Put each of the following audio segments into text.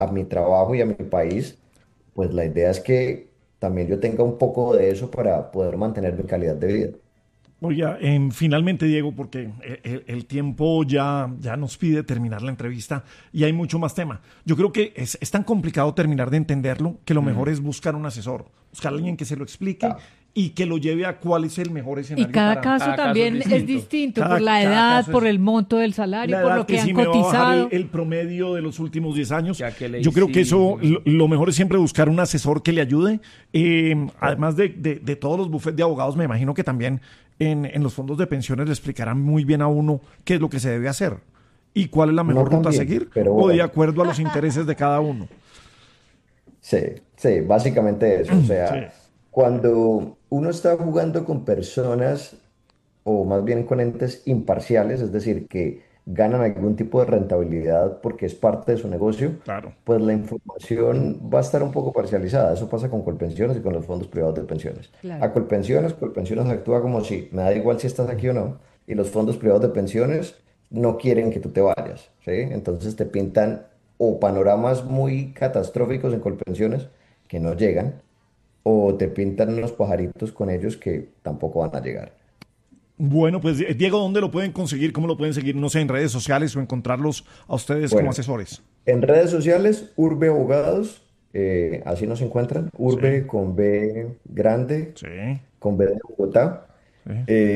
a mi trabajo y a mi país, pues la idea es que también yo tenga un poco de eso para poder mantener mi calidad de vida. Oiga, finalmente, Diego, porque el tiempo ya nos pide terminar la entrevista y hay mucho más tema. Yo creo que es tan complicado terminar de entenderlo que lo mejor es buscar un asesor, buscar a alguien que se lo explique Ah, y que lo lleve a cuál es el mejor Y escenario cada para caso cada caso también es es distinto. distinto, Cada- por la cada edad, caso por es- el monto del salario, la por edad lo que han si me va a bajar cotizado. el promedio de los últimos 10 años. Ya que le Yo creo que eso, hicimos. lo mejor es siempre buscar un asesor que le ayude. Además de todos los bufetes de abogados, me imagino que también en los fondos de pensiones le explicarán muy bien a uno qué es lo que se debe hacer y cuál es la no mejor ruta a también, seguir pero o de bueno. acuerdo a los intereses de cada uno. Sí, sí, básicamente eso. O Sí, sea, cuando uno está jugando con personas, o más bien con entes imparciales, es decir, que ganan algún tipo de rentabilidad porque es parte de su negocio, claro. pues la información va a estar un poco parcializada. Eso pasa con Colpensiones y con los fondos privados de pensiones. Claro. A Colpensiones actúa como si me da igual si estás aquí o no, y los fondos privados de pensiones no quieren que tú te vayas, ¿sí? Entonces te pintan o panoramas muy catastróficos en Colpensiones que no llegan, o te pintan unos pajaritos con ellos que tampoco van a llegar. Bueno, pues Diego, ¿dónde lo pueden conseguir? ¿Cómo lo pueden seguir? No sé, en redes sociales o encontrarlos a ustedes como Bueno, asesores. en redes sociales, Urbe Abogados, así nos encuentran. Sí, Urbe con B grande, sí, con B de Bogotá. sí.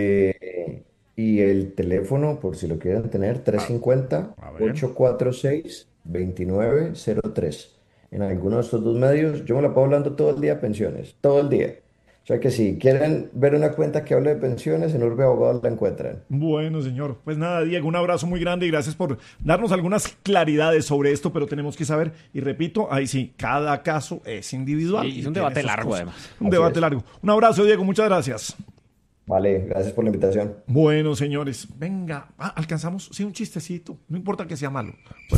Y el teléfono, por si lo quieren tener, A, 350 a ver. 846 2903. En alguno de estos dos medios, yo me la paso hablando todo el día de pensiones, todo el día. O sea que si quieren ver una cuenta que hable de pensiones, en Urbe Abogados la encuentran. Bueno, señor. Pues nada, Diego, un abrazo muy grande y gracias por darnos algunas claridades sobre esto, pero tenemos que saber, y repito, ahí sí, cada caso es individual. Sí, y es un tiene debate sus largo, cosas. además. Un Así debate es. largo. Un abrazo, Diego, muchas gracias. Vale, gracias por la invitación. Bueno, señores, venga, alcanzamos, sí, un chistecito, no importa que sea malo.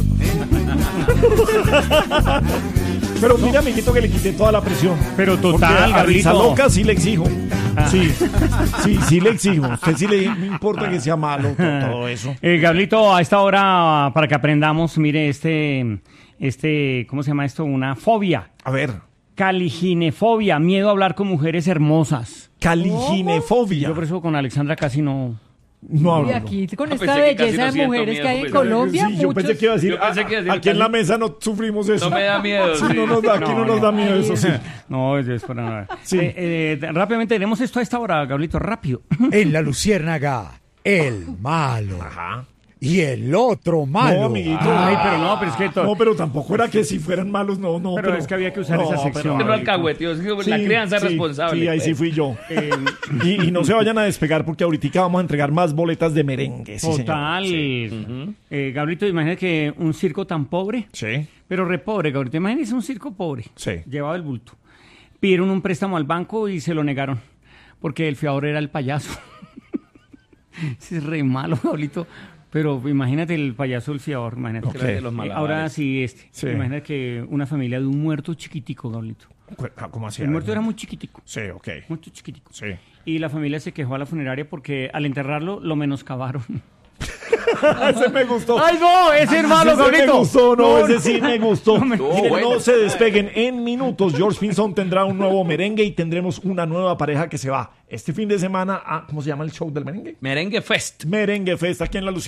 Pero mira, amiguito, que le quité toda la presión. Pero Porque total, a risa Gabrielito. loca sí le exijo. Sí, sí le exijo. Usted sí le no importa que sea malo, todo eso. Gablito, a esta hora, para que aprendamos, mire, ¿cómo se llama esto? Una fobia. A ver, Caliginefobia, miedo a hablar con mujeres hermosas. caliginefobia. Yo por eso con Alexandra casi no. No Y hablo. aquí con Pensé esta que casi belleza no de siento mujeres miedo, que hay en pues. Colombia, Sí, yo pensé que iba a decir, Yo pensé que iba a decir aquí en casi- la mesa no sufrimos eso. No me da miedo, Sí, sí. no nos da, aquí no nos da miedo eso, sí. No, es para nada. Sí. Rápidamente, tenemos esto a esta hora, Gablito, rápido. En la Luciérnaga, el malo. Ajá. Y el otro malo. No, amiguito. Ay, pero no, pero es que No, pero tampoco era que si fueran malos, no, no. Pero es que había que usar esa sección. No pero- alcahueteó, es que la Sí, crianza es sí, responsable. Sí, ahí sí fui yo. Y no se vayan a despegar porque ahorita vamos a entregar más boletas de merengue. Sí, señor. Total. Sí. Gablito, imagínate que un circo tan pobre, Sí. pero re pobre, Gablito. Imagínese un circo pobre. Sí. Llevaba el bulto. Pidieron un préstamo al banco y se lo negaron. Porque el fiador era el payaso. Ese es re malo, Gablito. Pero imagínate el payaso del fiador. Imagínate. Ok. De los malabares. Ahora sí, Sí. Imagínate que una familia de un muerto chiquitico, Gablito. ¿Cómo así? El muerto era muy chiquitico. Sí, ok. Muerto chiquitico. Sí. Y la familia se quejó a la funeraria porque al enterrarlo lo menoscabaron. Ese me gustó. ¡Ay, no! ¡Ese hermano, Ese me Gablito! gustó, no, ese sí me gustó. Estuvo Miren, bueno. no se despeguen. En minutos, George Pinson tendrá un nuevo merengue y tendremos una nueva pareja que se va este fin de semana a, ¿cómo se llama el show del merengue? Merengue Fest. Merengue Fest aquí en La Lucía.